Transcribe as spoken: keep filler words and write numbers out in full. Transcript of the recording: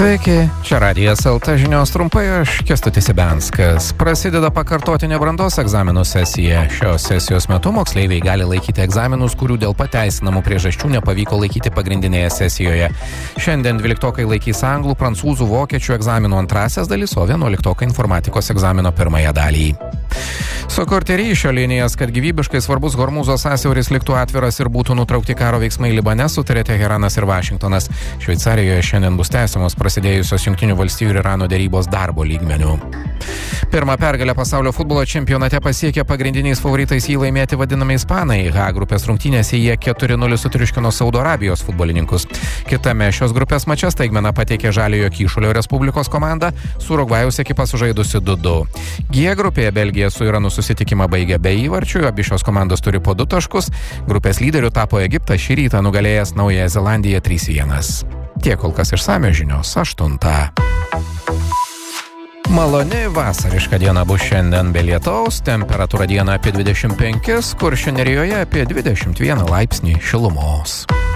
Sveiki, čia Radijas L T žinios trumpai, aš Kęstutis Ibenskas. Prasideda pakartotinė brandos egzaminų sesija. Šios sesijos metu moksleiviai gali laikyti egzaminus, kurių dėl pateisinamų priežasčių nepavyko laikyti pagrindinėje sesijoje. Šiandien dvyliktokai laikys anglų, prancūzų, vokiečių egzaminų antrasias dalis, o vienuoliktokai informatikos egzamino pirmąją dalį. Sukurti ryšio linijas, kad gyvybiškai svarbus Hormūzo sąsiauris liktų atviras ir būtų nutraukti karo veiksmai Libane, sutarė Teheranas ir Vašingtonas. Šveicarijoje šiandien bus tęsiamos prasidėjusios Jungtinių valstijų ir Irano derybos darbo lygmenių. Pirmą pergalę pasaulio futbolo čempionate pasiekė pagrindiniais favoritais jį laimėti vadinami ispanai. H grupės rungtynėse jie keturi nulis sutriuškino Saudo Arabijos futbolininkus. Kitame šios grupės mače staigmeną pateikė Žaliojo Kyšulio Respublikos komanda, su Urugvajaus ekipa sužaidusi du du. G grupėje Belgija su Iranu susitikimą baigė be įvarčių, abi šios komandos turi po du taškus. Grupės lyderiu tapo Egiptas, šį rytą nugalėjęs Naująją Zelandiją trys vienas. Tiek kol kas išsamios žinios aštuntą. Maloni vasariška diena bus šiandien be lietaus, temperatūra dieną apie dvidešimt penkis, Kuršių Nerijoje apie dvidešimt vieną laipsnį šilumos.